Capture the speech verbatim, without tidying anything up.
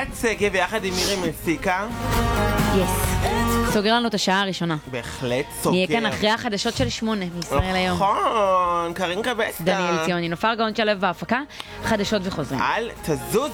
אלעד שגב יחד עם מירי מסיקה. יס. סוגר לנו את השעה הראשונה. בהחלט סוגר. נהיה כאן אחרי החדשות של שמונה מישראל היום. נכון, קרין קבסטה. דניאל ציוני, נופר גאון שלו בהפקה, חדשות וחוזרים. אל תזוז.